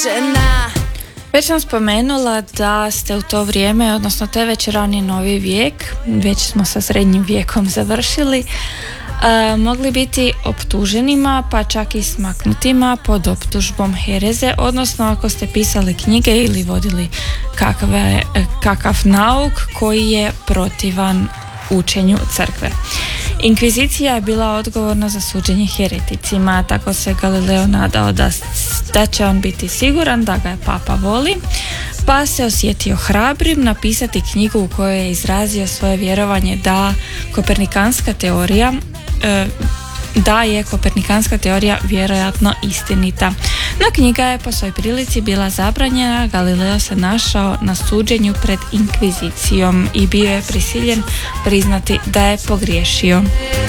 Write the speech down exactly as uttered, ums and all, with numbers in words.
žena. Već sam spomenula da ste u to vrijeme, odnosno te već rani novi vijek, već smo sa srednjim vijekom završili, Uh, mogli biti optuženima pa čak i smaknutima pod optužbom hereze, odnosno ako ste pisali knjige ili vodili kakve, kakav nauk koji je protivan učenju crkve. Inkvizicija je bila odgovorna za suđenje hereticima, tako se Galileo nadao da, da će on biti siguran da ga je papa voli, pa se osjetio hrabrim napisati knjigu u kojoj je izrazio svoje vjerovanje da kopernikanska teorija da je kopernikanska teorija vjerojatno istinita. No knjiga je po svoj prilici bila zabranjena, Galileo se našao na suđenju pred inkvizicijom i bio je prisiljen priznati da je pogriješio.